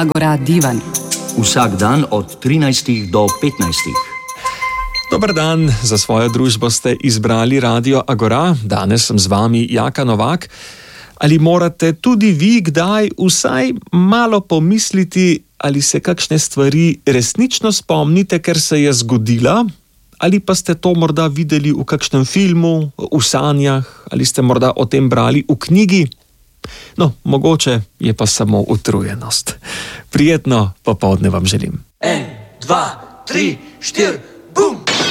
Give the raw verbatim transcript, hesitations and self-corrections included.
Agora Divan. Vsak dan od trinajstih do petnajstih. Dober dan, za svojo družbo ste izbrali Radio Agora. Danes sem z vami Jaka Novak. Ali morate tudi vi kdaj vsaj malo pomisliti, ali se kakšne stvari resnično spomnite, ker se je zgodila? Ali pa ste to morda videli v kakšnem filmu, v sanjah, ali ste morda o tem brali v knjigi? No, mogoče je pa samo utrujenost. Prijetno popoldne vam želim. En, dva, tri, štir, bum!